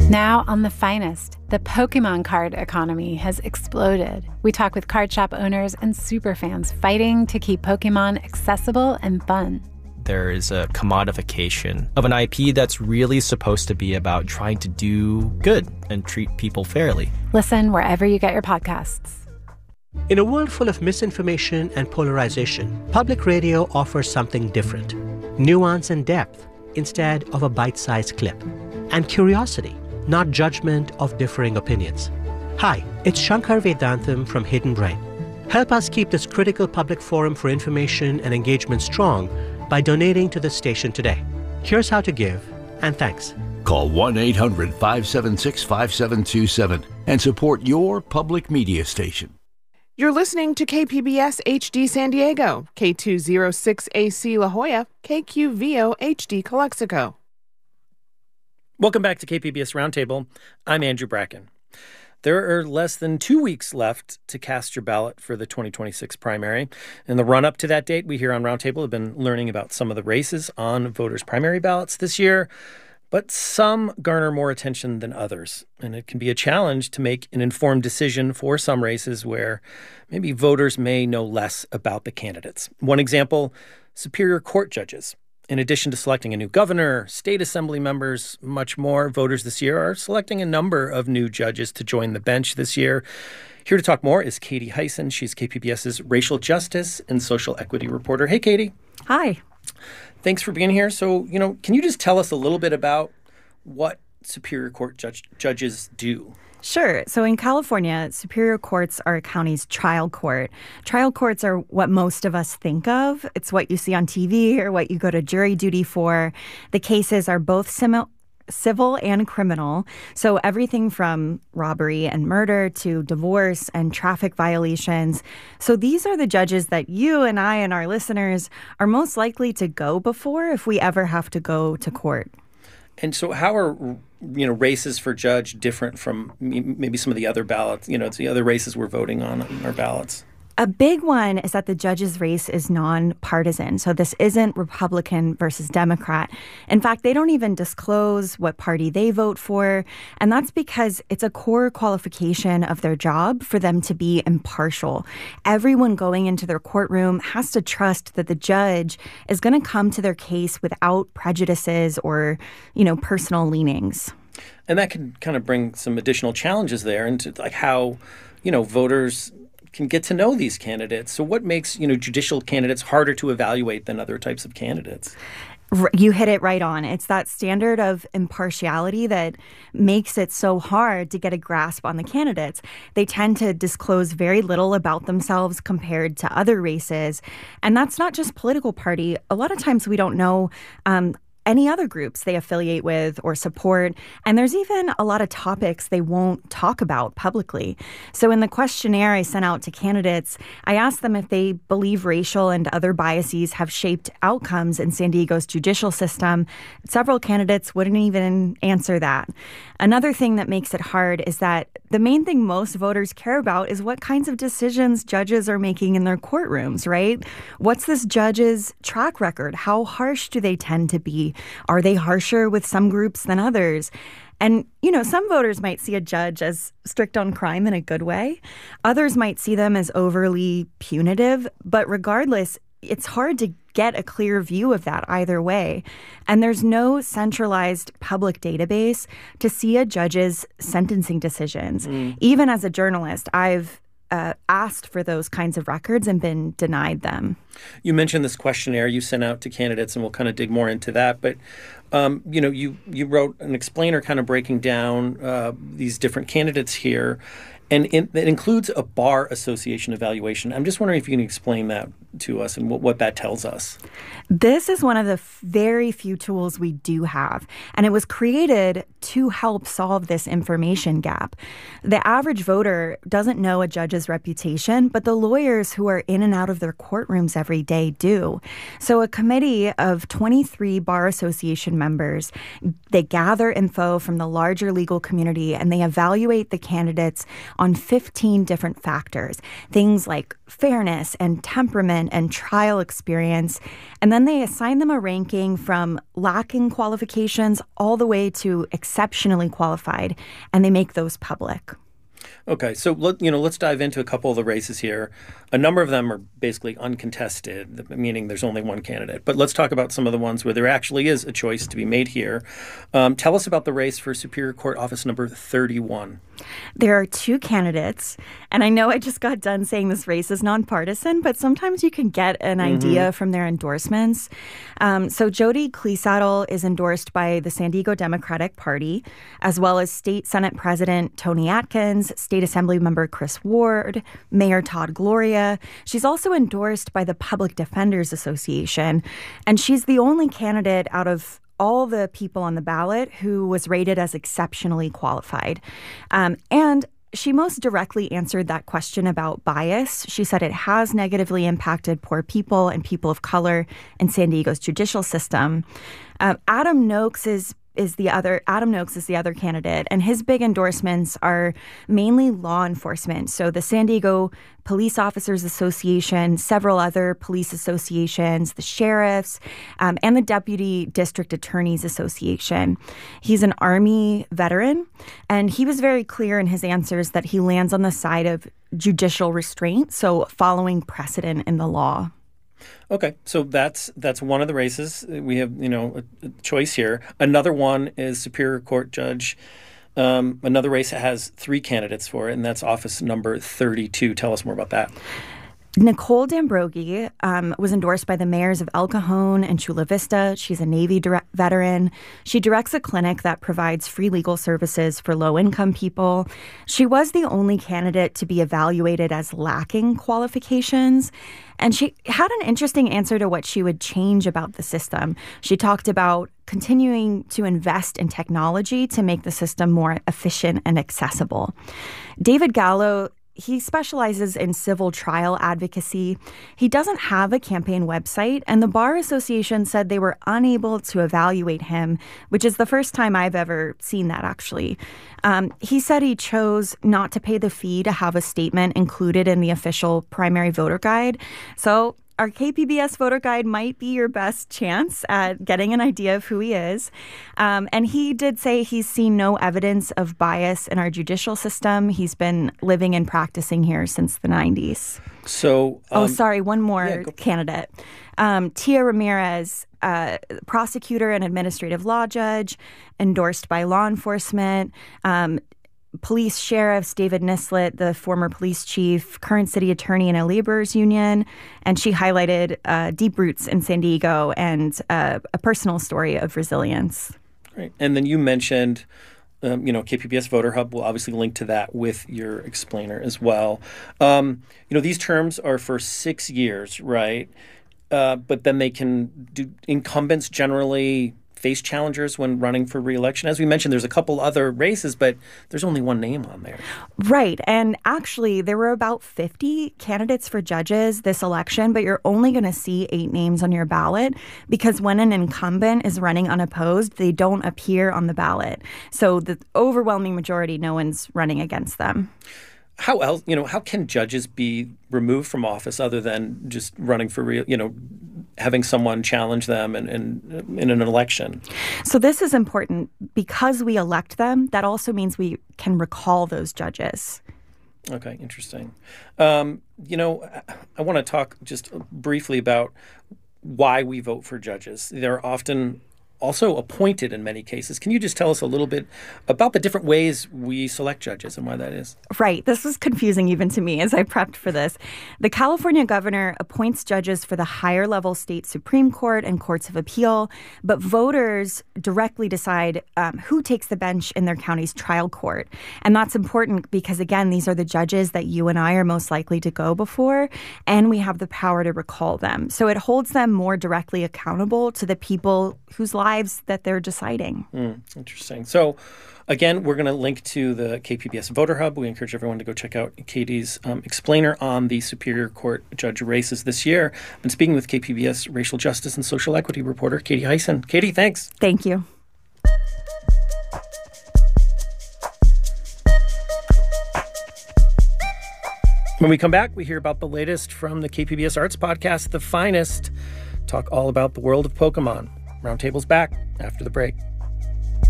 Now on The Finest, the Pokemon card economy has exploded. We talk with card shop owners and superfans fighting to keep Pokemon accessible and fun. There is a commodification of an IP that's really supposed to be about trying to do good and treat people fairly. Listen wherever you get your podcasts. In a world full of misinformation and polarization, public radio offers something different. Nuance and depth instead of a bite-sized clip. And curiosity, not judgment of differing opinions. Hi, it's Shankar Vedantam from Hidden Brain. Help us keep this critical public forum for information and engagement strong by donating to the station today. Here's how to give, and thanks. Call 1-800-576-5727 and support your public media station. You're listening to KPBS HD San Diego, K206AC La Jolla, KQVO HD Calexico. Welcome back to KPBS Roundtable. I'm Andrew Bracken. There are less than 2 weeks left to cast your ballot for the 2026 primary. In the run-up to that date, we here on Roundtable have been learning about some of the races on voters' primary ballots this year, but some garner more attention than others. And it can be a challenge to make an informed decision for some races where maybe voters may know less about the candidates. One example, Superior Court judges. In addition to selecting a new governor, state assembly members, much more, voters this year are selecting a number of new judges to join the bench this year. Here to talk more is Katie Hyson. She's KPBS's racial justice and social equity reporter. Hey, Katie. Hi. Thanks for being here. So, can you just tell us a little bit about what Superior Court judges do? Sure. So in California, superior courts are a county's trial court. Trial courts are what most of us think of. It's what you see on TV or what you go to jury duty for. The cases are both civil and criminal. So everything from robbery and murder to divorce and traffic violations. So these are the judges that you and I and our listeners are most likely to go before if we ever have to go to court. And so how are races for judge different from maybe some of the other ballots, the other races we're voting on our ballots? A big one is that the judge's race is nonpartisan. So this isn't Republican versus Democrat. In fact, they don't even disclose what party they vote for. And that's because it's a core qualification of their job for them to be impartial. Everyone going into their courtroom has to trust that the judge is going to come to their case without prejudices or, personal leanings. And that can kind of bring some additional challenges there into like how, voters can get to know these candidates. So what makes, judicial candidates harder to evaluate than other types of candidates? You hit it right on. It's that standard of impartiality that makes it so hard to get a grasp on the candidates. They tend to disclose very little about themselves compared to other races. And that's not just political party. A lot of times we don't know any other groups they affiliate with or support. And there's even a lot of topics they won't talk about publicly. So in the questionnaire I sent out to candidates, I asked them if they believe racial and other biases have shaped outcomes in San Diego's judicial system. Several candidates wouldn't even answer that. Another thing that makes it hard is that the main thing most voters care about is what kinds of decisions judges are making in their courtrooms, right? What's this judge's track record? How harsh do they tend to be? Are they harsher with some groups than others? And, some voters might see a judge as strict on crime in a good way. Others might see them as overly punitive. But regardless, it's hard to get a clear view of that either way. And there's no centralized public database to see a judge's sentencing decisions. Even as a journalist, I've asked for those kinds of records and been denied them. You mentioned this questionnaire you sent out to candidates, and we'll kind of dig more into that. But, you wrote an explainer kind of breaking down these different candidates here. And it includes a bar association evaluation. I'm just wondering if you can explain that to us and what that tells us. This is one of the very few tools we do have, and it was created to help solve this information gap. The average voter doesn't know a judge's reputation, but the lawyers who are in and out of their courtrooms every day do. So a committee of 23 bar association members, they gather info from the larger legal community, and they evaluate the candidates on 15 different factors, things like fairness and temperament and trial experience. And then they assign them a ranking from lacking qualifications all the way to exceptionally qualified, and they make those public. Okay, so let's dive into a couple of the races here. A number of them are basically uncontested, meaning there's only one candidate. But let's talk about some of the ones where there actually is a choice to be made here. Tell us about the race for Superior Court Office number 31. There are two candidates, and I know I just got done saying this race is nonpartisan, but sometimes you can get an idea from their endorsements. So Jody Kleesaddle is endorsed by the San Diego Democratic Party, as well as State Senate President Tony Atkins, State Assembly Member Chris Ward, Mayor Todd Gloria. She's also endorsed by the Public Defenders Association, and she's the only candidate out of all the people on the ballot who was rated as exceptionally qualified. And she most directly answered that question about bias. She said it has negatively impacted poor people and people of color in San Diego's judicial system. Adam Noakes is the other candidate, and his big endorsements are mainly law enforcement. So the San Diego Police Officers Association, several other police associations, the sheriffs, and the Deputy District Attorneys Association. He's an Army veteran, and he was very clear in his answers that he lands on the side of judicial restraint, so following precedent in the law. Okay, so that's one of the races. We have, a choice here. Another one is Superior Court Judge. Another race that has three candidates for it, and that's office number 32. Tell us more about that. Nicole D'Ambrogi was endorsed by the mayors of El Cajon and Chula Vista. She's a Navy veteran. She directs a clinic that provides free legal services for low-income people. She was the only candidate to be evaluated as lacking qualifications. And she had an interesting answer to what she would change about the system. She talked about continuing to invest in technology to make the system more efficient and accessible. David Gallo, he specializes in civil trial advocacy. He doesn't have a campaign website, and the Bar Association said they were unable to evaluate him, which is the first time I've ever seen that, actually. He said he chose not to pay the fee to have a statement included in the official primary voter guide. So our KPBS voter guide might be your best chance at getting an idea of who he is. And he did say he's seen no evidence of bias in our judicial system. He's been living and practicing here since the 90s. So, one more candidate. Tia Ramirez, prosecutor and administrative law judge, endorsed by law enforcement. Police sheriffs, David Nislett, the former police chief, current city attorney in a laborers union, and she highlighted deep roots in San Diego and a personal story of resilience. Great. And then you mentioned, KPBS Voter Hub. We'll obviously link to that with your explainer as well. These terms are for 6 years, right? But then they can do incumbents generally face challengers when running for re-election. As we mentioned, there's a couple other races, but there's only one name on there. Right. And actually, there were about 50 candidates for judges this election, but you're only going to see 8 names on your ballot because when an incumbent is running unopposed, they don't appear on the ballot. So the overwhelming majority, no one's running against them. How else, how can judges be removed from office other than just running for having someone challenge them in an election? So this is important because we elect them. That also means we can recall those judges. Okay, interesting. I want to talk just briefly about why we vote for judges. They're often also appointed in many cases. Can you just tell us a little bit about the different ways we select judges and why that is? Right. This was confusing even to me as I prepped for this. The California governor appoints judges for the higher level state Supreme Court and courts of appeal, but voters directly decide who takes the bench in their county's trial court. And that's important because, again, these are the judges that you and I are most likely to go before, and we have the power to recall them. So it holds them more directly accountable to the people whose lives that they're deciding. Interesting. So, again, we're going to link to the KPBS Voter Hub. We encourage everyone to go check out Katie's explainer on the Superior Court judge races this year. And speaking with KPBS racial justice and social equity reporter Katie Hyson. Katie, thanks. Thank you. When we come back, we hear about the latest from the KPBS Arts podcast, The Finest. Talk all about the world of Pokemon. Roundtable's back after the break.